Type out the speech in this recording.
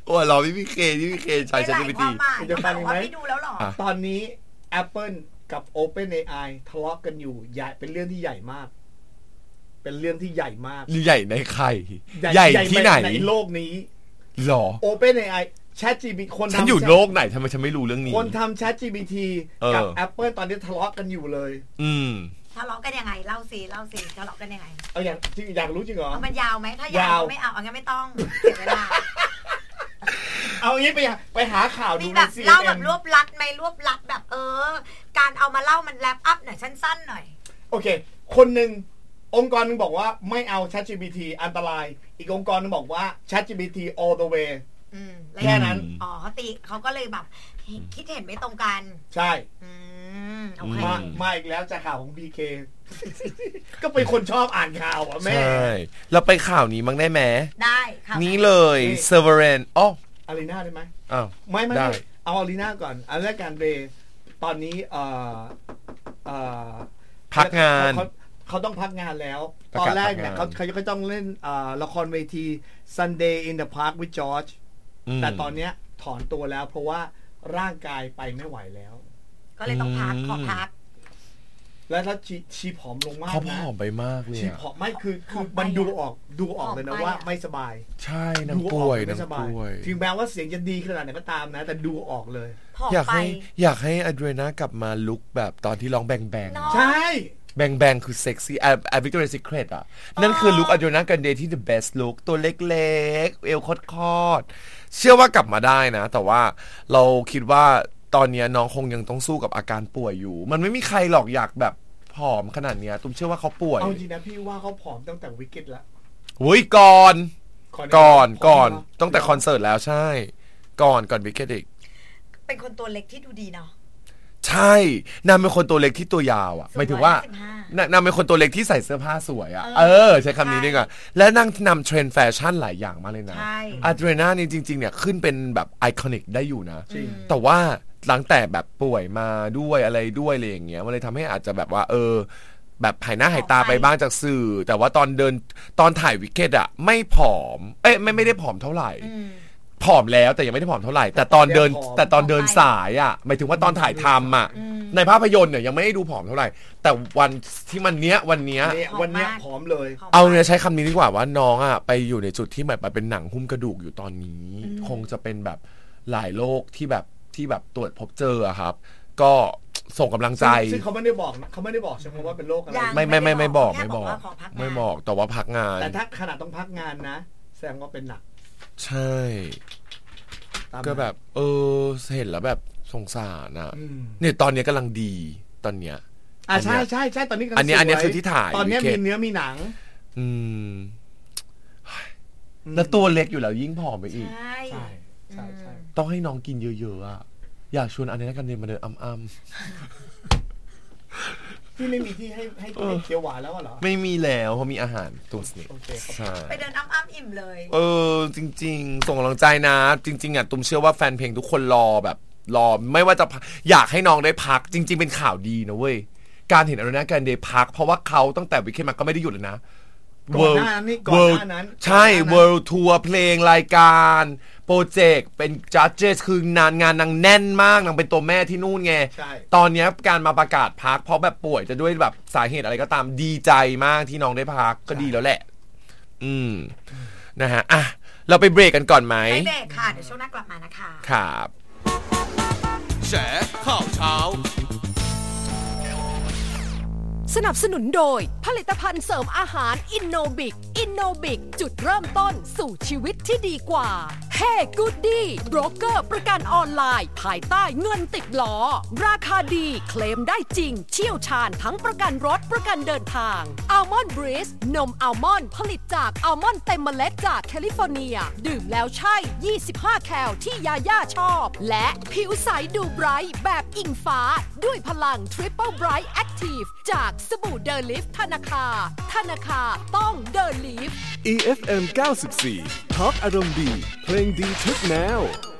โอ้เราพี่เคใช้ ChatGPT จะฟังไหมไม่ดูแล้วหรอตอนนี้ Apple กับ OpenAI ทะเลาะกันอยู่ใหญ่เป็นเรื่องที่ใหญ่มากเป็นเรื่องที่ใหญ่มากใหญ่ในใครใหญ่ที่ไหนในโลกนี้หรอ OpenAI ChatGPT คนฉันอยู่โลกไหนทำไมฉันไม่รู้เรื่องนี้คนทำ ChatGPT กับ Apple ตอนนี้ทะเลาะกันอยู่เลยทะเลาะกันยังไงเล่าสิทะเลาะกันยังไงอยากรู้จริงเหรอมันยาวไหมถ้ายาวไม่เอางั้นไม่ต้องเสียเวลาเอางี้ไปหาข่าวดูแบบเล่าแบบรวบลัดไหมรวบลัดแบบการเอามาเล่ามันแรปอัพหน่อยสั้นๆหน่อยโอเคคนหนึ่งองค์กรนึงบอกว่าไม่เอา ChatGPT อันตรายอีกองค์กรนึงบอกว่า ChatGPT all the way แค่นั้นเขาก็เลยแบบคิดเห็นไม่ตรงกันใช่มาอีกแล้วจากข่าวของ BK ก็เป็นคนชอบอ่านข่าวอ่ะแม่ใช่เราไปข่าวนี้มั้งได้ไหมได้นี้เลย Sovereign อารีนาได้ไหมอ้าวไม่เอาอารีนาก่อนอันแรกการเรย์ตอนนี้พักงานเขาต้องพักงานแล้วตอนแรกเนี่ยเขาก็ต้องเล่นละครเวที Sunday in the Park with George แต่ตอนเนี้ยถอนตัวแล้วเพราะว่าร่างกายไปไม่ไหวแล้วก็เลยต้องขอพักแล้วถ้าชีผอมลงมากนะเขาผอมไปมากเลยชีผอมไม่คือมันดูออกเลยนะว่าไม่สบายใช่นางป่วยถึงแม้ว่าเสียงจะดีขนาดไหนก็ตามนะแต่ดูออกเลยอยากให้อเดรียนากลับมาลุคแบบตอนที่ร้องแบงใช่แบงคือเซ็กซี่Victoria's Secret อ่ะนั่นคือลุคอเดรียนากันเดย์ที่ the best look ตัวเล็กๆเอวคอดเชื่อว่ากลับมาได้นะแต่ว่าเราคิดว่าตอนนี้น้องคงยังต้องสู้กับอาการป่วยอยู่มันไม่มีใครหรอกอยากแบบผอมขนาดนี้ตุ้มเชื่อว่าเขาป่วยเอาจริงนะพี่ว่าเขาผอมตั้งแต่วิกเก็ตแล้วก่อนตั้งแต่คอนเสิร์ตแล้วใช่ก่อนวิกเก็ตอีกเป็นคนตัวเล็กที่ดูดีเนาะใช่นางเป็นคนตัวเล็กที่ตัวยาวอ่ะหมายถึงว่านางเป็นคนตัวเล็กที่ใส่เสื้อผ้าสวยอ่ะใช้คำนี้ดีกว่าและนางนำเทรนด์แฟชั่นหลายอย่างมาเลยนะอาเดรียนานี่จริงๆเนี่ยขึ้นเป็นแบบไอคอนิกได้อยู่นะแต่ว่าหลังแต่แบบป่วยมาด้วยอะไรด้วยอะไรอย่างเงี้ยมันเลยทำให้อาจจะแบบว่าแบบหายหน้าหายตาไปบ้างจากสื่อแต่ว่าตอนถ่ายวิกเก็ตอ่ะไม่ผอมไม่ได้ผอมเท่าไหร่ผอมแล้วแต่ยังไม่ได้ผอมเท่าไหร่แต่ตอนเดินสายอ่ะหมายถึงว่าตอนถ่ายทำอ่ะในภาพยนตร์เนี่ยยังไม่ได้ดูผอมเท่าไหร่แต่วันที่วันเนี้ยผอมเลยเอาเนี่ยใช้คำนี้ดีกว่าว่าน้องอ่ะไปอยู่ในจุดที่แบบเป็นหนังหุ้มกระดูกอยู่ตอนนี้คงจะเป็นแบบหลายโรคที่แบบตรวจพบเจอครับก็ส่งกำลังใจซึ่งเขาไม่ได้บอกใช่ไหมว่าเป็นโรคอะไรไม่บอกแต่ว่าพักงานแต่ถ้าขนาดต้องพักงานนะแสดงว่าเป็นหนักใช่ก็แบบเห็นแล้วแบบสงสารอ่ะเนี่ยตอนนี้กำลังดีตอนเนี้ยใช่ตอนนี้อันนี้คือที่ถ่ายตอนนี้มีเนื้อมีหนังแล้วตัวเล็กอยู่แล้วยิ่งผอมไปอีกใช่ต้องให้น้องกินเยอะๆอ่ะอยากชวนอันนี้กันเดินมาเดินอ้ำพี่ไม่มีที่ให้เคี้ยวหวานแล้วเหรอไม่มีแล้วเพราะมีอาหารตรงนี้ไปเดินอ้ำอิ่มเลยจริงๆส่งกำลังใจนะจริงๆอ่ะตุ้มเชื่อว่าแฟนเพลงทุกคนรอไม่ว่าจะอยากให้น้องได้พักจริงๆเป็นข่าวดีนะเว้ยการเห็นอารีนาแกรนเดย์พักเพราะว่าเขาตั้งแต่วิกเก็ตมาก็ไม่ได้หยุดเลยนะก่อนหน้านั้นใช่ World Tour เพลงรายการโปรเจกต์เป็น Judges คืองานนางแน่นมากนางเป็นตัวแม่ที่นู่นไงตอนนี้การมาประกาศพักเพราะแบบป่วยจะด้วยแบบสาเหตุอะไรก็ตามดีใจมากที่น้องได้พักก็ดีแล้วแหละนะฮะอ่ะเราไปเบรกกันก่อนไหมไปเบรกค่ะเดี๋ยวช่วงหน้ากลับมานะคะครับแฉข่าวเช้าสนับสนุนโดยผลิตภัณฑ์เสริมอาหารอินโนบิกจุดเริ่มต้นสู่ชีวิตที่ดีกว่าเฮ้กูดดี้โบรกเกอร์ประกันออนไลน์ภายใต้เงินติดล้อราคาดีเคลมได้จริงเชี่ยวชาญทั้งประกันรถประกันเดินทางอัลมอนด์บริสนมอัลมอนด์ผลิตจากอัลมอนด์เต็มเมล็ดจากแคลิฟอร์เนียดื่มแล้วใช่25แคลที่ยาย่าชอบและผิวใสดูไบรท์แบบอิงฟ้าด้วยพลัง Triple Bright Active จากสบู่เดอลิฟธนาคารต้องเดอลิฟ EFM 94 Talk อารมณ์ดีเพลงดีทุกแนว